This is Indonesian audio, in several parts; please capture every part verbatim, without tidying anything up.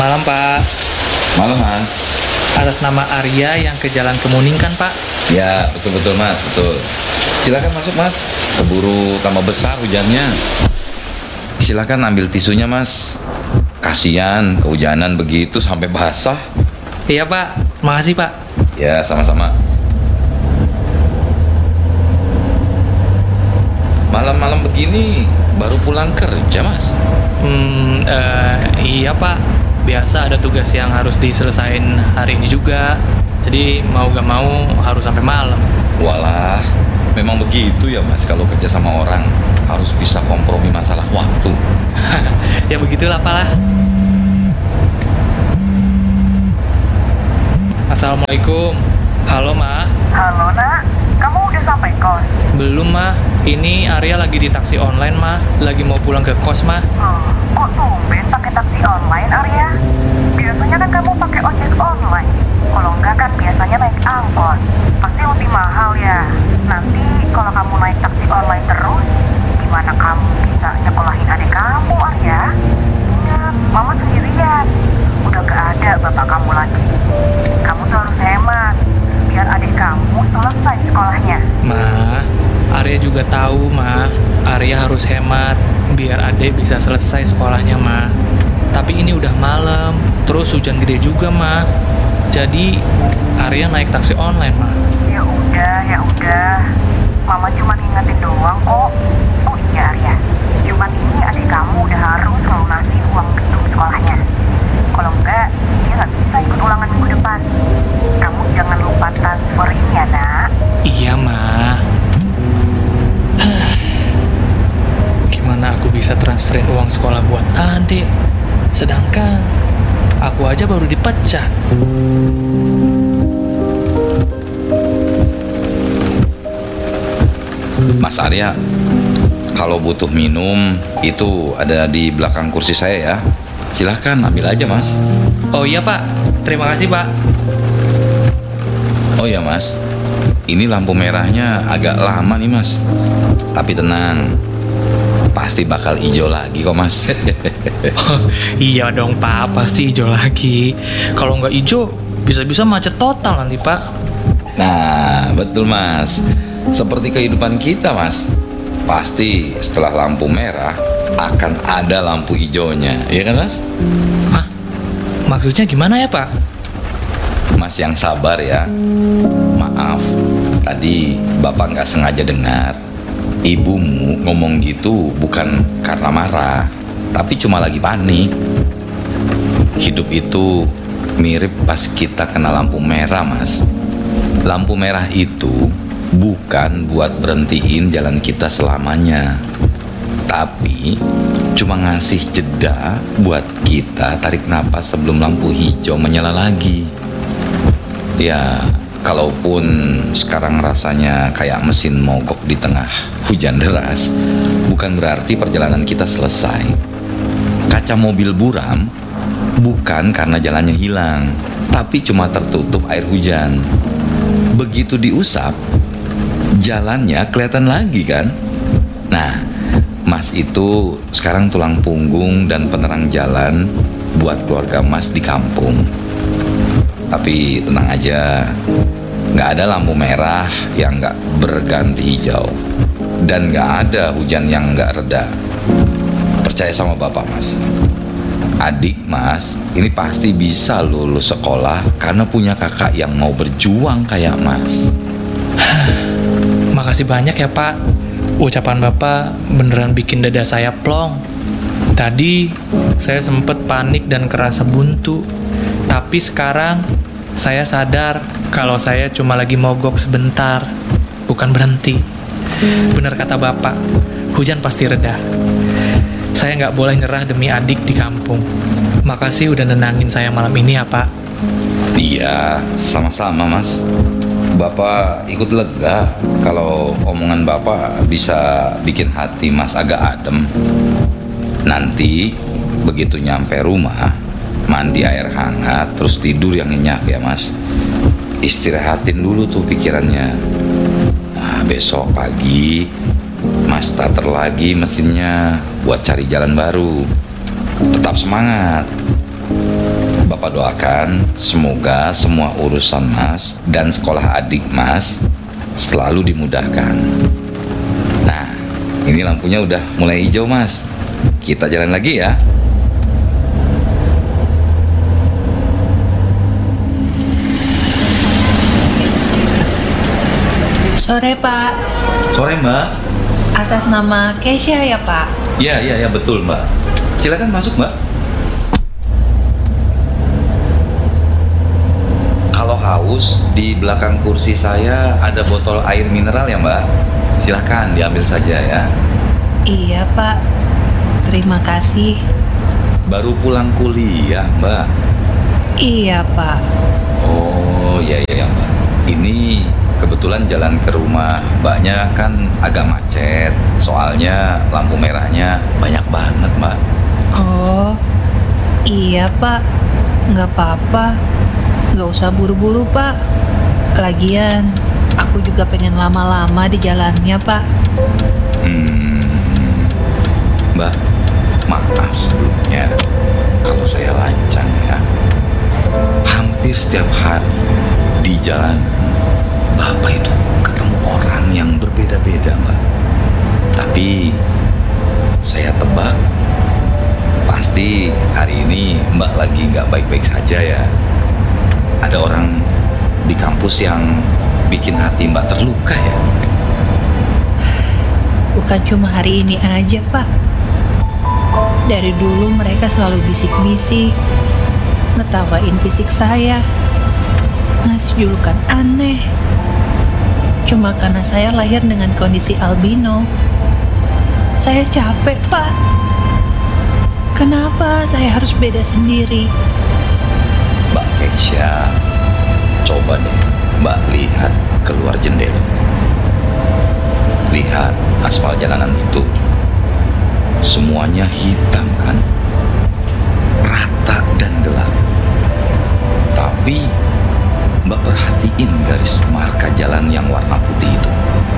Malam Pak, Malam Mas. atas nama Arya yang ke Jalan Kemuning kan Pak? Ya betul-betul Mas, betul. Silakan masuk Mas. Keburu tambah besar hujannya. Silakan ambil tisunya Mas. Kasihan kehujanan begitu sampai basah. Iya Pak, makasih Pak. Ya sama-sama. Malam-malam begini baru pulang kerja Mas. Hmm, eh, iya Pak. Biasa ada tugas yang harus diselesain hari ini juga. Jadi mau gak mau harus sampai malam. Walah, memang begitu ya Mas. Kalau kerja sama orang harus bisa kompromi masalah waktu. Ya begitulah Pak lah. Assalamualaikum. Halo Ma. Halo nak, kamu udah sampai kos? Belum Ma. Ini Arya lagi di taksi online Ma. Lagi mau pulang ke kos Ma. Hmm, kok tumben pakai taksi online Arya? Biasanya kan kamu pakai ojek online. Kalau enggak kan biasanya naik angkot. Pasti lebih mahal ya. Nanti kalau kamu naik taksi online terus, gimana kamu bisa nyekolahin adik kamu Arya? Ingat, mama sendirian. Udah gak ada bapak kamu lagi. Kamu tuh harus hemat biar adik kamu selesai sekolahnya. Ma, Arya juga tahu Ma, Arya harus hemat biar adek bisa selesai sekolahnya Ma. Tapi ini udah malam, terus hujan gede juga Ma. Jadi Arya naik taksi online Ma. Ya udah, ya udah. Mama cuma ngingetin doang kok. Oh iya Arya, Jumat ini adik kamu udah harus melunasi uang gedung sekolahnya. Kalau enggak, dia nggak bisa ikut ulangan minggu depan. Kamu jangan lupa transferin ya nak. Iya Ma. Gimana aku bisa transferin uang sekolah buat adik? Sedangkan aku aja baru dipecat. Mas Arya, kalau butuh minum itu ada di belakang kursi saya ya. Silahkan ambil aja Mas. Oh iya Pak, terima kasih Pak. Oh ya Mas, ini lampu merahnya agak lama nih Mas. Tapi tenang, pasti bakal hijau lagi kok Mas. Iya dong Pak, pasti hijau lagi. Kalau nggak hijau, bisa-bisa macet total nanti Pak. Nah betul Mas, seperti kehidupan kita Mas. Pasti setelah lampu merah akan ada lampu hijaunya, iya kan Mas? Hah? Maksudnya gimana ya Pak? Mas yang sabar ya. Maaf, tadi Bapak nggak sengaja dengar. Ibumu ngomong gitu bukan karena marah, tapi cuma lagi panik. Hidup itu mirip pas kita kena lampu merah Mas. Lampu merah itu bukan buat berhentiin jalan kita selamanya, tapi cuma ngasih jeda buat kita tarik napas sebelum lampu hijau menyala lagi. Ya, kalaupun sekarang rasanya kayak mesin mogok di tengah hujan deras, bukan berarti perjalanan kita selesai. Kaca mobil buram bukan karena jalannya hilang, tapi cuma tertutup air hujan. Begitu diusap, jalannya kelihatan lagi kan? Nah, Mas itu sekarang tulang punggung dan penerang jalan buat keluarga Mas di kampung. Tapi tenang aja, nggak ada lampu merah yang nggak berganti hijau, dan nggak ada hujan yang nggak reda. Percaya sama Bapak Mas. Adik Mas ini pasti bisa lulus sekolah karena punya kakak yang mau berjuang kayak Mas. Makasih banyak ya Pak. Ucapan Bapak beneran bikin dada saya plong. Tadi saya sempet panik dan kerasa buntu. Tapi sekarang saya sadar kalau saya cuma lagi mogok sebentar, bukan berhenti. Bener kata Bapak, hujan pasti reda. Saya nggak boleh nyerah demi adik di kampung. Makasih udah nenangin saya malam ini ya Pak. Iya, sama-sama Mas. Bapak ikut lega kalau omongan Bapak bisa bikin hati Mas agak adem. Nanti begitu nyampe rumah, mandi air hangat, terus tidur yang nyenyak ya Mas. Istirahatin dulu tuh pikirannya. Nah, besok pagi Mas starter lagi mesinnya buat cari jalan baru. Tetap semangat. Bapak doakan semoga semua urusan Mas dan sekolah adik Mas selalu dimudahkan. Nah, ini lampunya udah mulai hijau Mas. Kita jalan lagi ya. Sore Pak, Sore Mbak. atas nama Kesha ya Pak? Iya, iya, ya, betul Mbak. Silakan masuk Mbak. Kalau haus, di belakang kursi saya ada botol air mineral ya Mbak. Silakan diambil saja ya. Iya Pak, terima kasih. Baru pulang kuliah Mbak. Iya Pak. Oh, iya, iya, ya, Mbak. Ini kebetulan jalan ke rumah Mbaknya kan agak macet. Soalnya lampu merahnya banyak banget Mbak. Oh, iya Pak, nggak apa-apa. Nggak usah buru-buru Pak. Lagian, aku juga pengen lama-lama di jalannya Pak. Hmm, Mbak, maaf sebelumnya kalau saya lancang ya. Hampir setiap hari di jalan Bapak itu ketemu orang yang berbeda-beda Mbak. Tapi saya tebak pasti hari ini Mbak lagi nggak baik-baik saja ya. Ada orang di kampus yang bikin hati Mbak terluka ya. Bukan cuma hari ini aja Pak. Dari dulu mereka selalu bisik-bisik, ngetawain fisik saya, ngasih julukan aneh. Cuma karena saya lahir dengan kondisi albino. Saya capek Pak. Kenapa saya harus beda sendiri? Mbak Keisha, coba deh Mbak lihat keluar jendela. Lihat aspal jalanan itu. Semuanya hitam kan? Rata dan gelap. Tapi Mbak perhatiin garis marka jalan yang warna putih itu.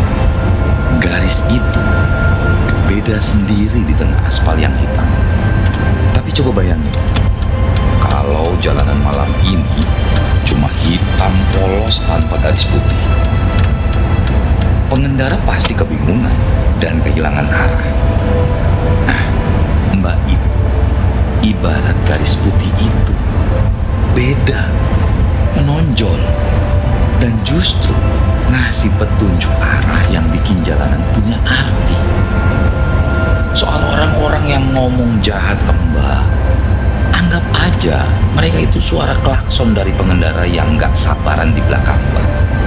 Garis itu beda sendiri di tengah aspal yang hitam. Tapi coba bayangin, kalau jalanan malam ini cuma hitam polos tanpa garis putih, pengendara pasti kebingungan dan kehilangan arah. Nah, Mbak itu ibarat garis putih itu, beda, menonjol, dan justru ngasih petunjuk arah yang bikin jalanan punya arti. Soal orang-orang yang ngomong jahat ke Mbak, anggap aja mereka itu suara klakson dari pengendara yang gak sabaran di belakang Mbak.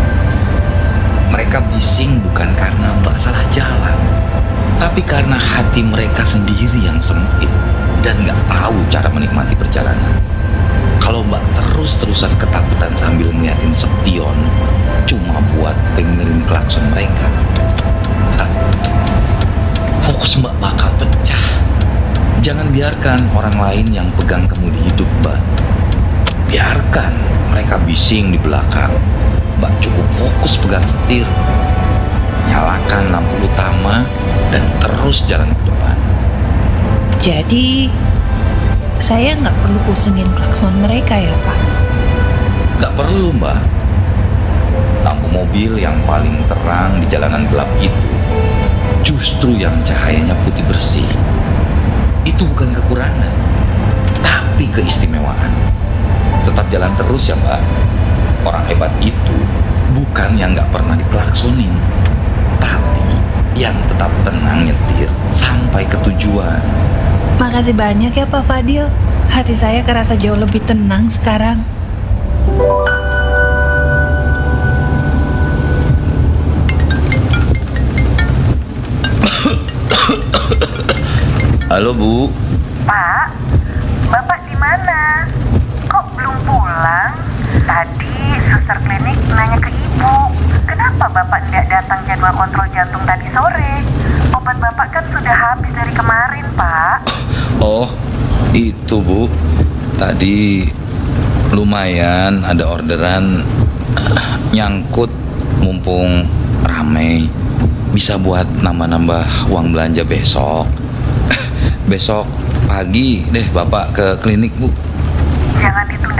Mereka bising bukan karena Mbak salah jalan, tapi karena hati mereka sendiri yang sempit dan gak tahu cara menikmati perjalanan. Kalau Mbak terus-terusan ketakutan sambil ngeliatin spion cuma buat dengerin klakson mereka, nah, fokus Mbak bakal pecah. Jangan biarkan orang lain yang pegang kemudi hidup Mbak. Biarkan mereka bising di belakang. Mbak cukup fokus pegang setir, nyalakan lampu utama, dan terus jalan ke depan. Jadi, saya nggak perlu pusingin klakson mereka ya Pak? Gak perlu Mbak. Lampu mobil yang paling terang di jalanan gelap itu justru yang cahayanya putih bersih. Itu bukan kekurangan, tapi keistimewaan. Tetap jalan terus ya Mbak. Orang hebat itu bukan yang gak pernah diklaksonin, tapi yang tetap tenang nyetir sampai ke tujuan. Makasih banyak ya Pak Fadil. Hati saya kerasa jauh lebih tenang sekarang. Halo Bu. Pak, Bapak di mana? Kok belum pulang? Tadi suster klinik nanya ke Ibu, kenapa Bapak tidak datang jadwal kontrol jantung tadi sore? Obat Bapak kan sudah habis dari kemarin, Pak. Oh, itu Bu. Tadi lumayan ada orderan nyangkut, mumpung rame. Bisa buat nambah-nambah uang belanja besok. Besok pagi deh Bapak ke klinik Bu. Jangan ditunda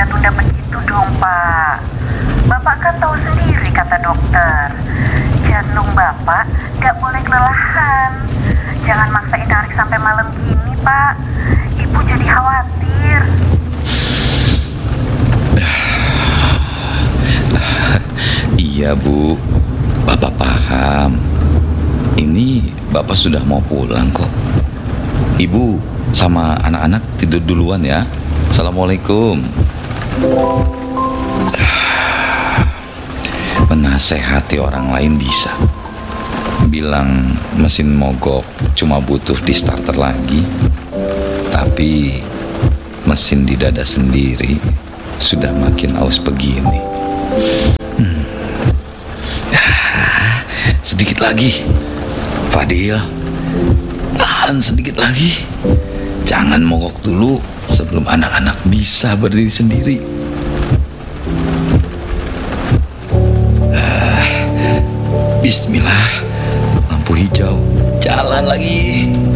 Iya Bu, Bapak paham. Ini Bapak sudah mau pulang kok. Ibu sama anak-anak tidur duluan ya. Assalamualaikum. Menasehati orang lain bisa, bilang mesin mogok cuma butuh di starter lagi, tapi mesin di dada sendiri sudah makin aus begini. hmm. ah, Sedikit lagi Fadil, tahan sedikit lagi. Jangan mogok dulu sebelum anak-anak bisa berdiri sendiri. ah, Bismillah. Lampu hijau, jalan lagi.